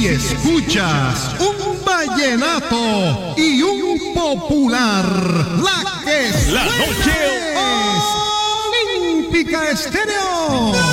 Si escuchas un vallenato y un popular, la que La noche es Olímpica Estéreo.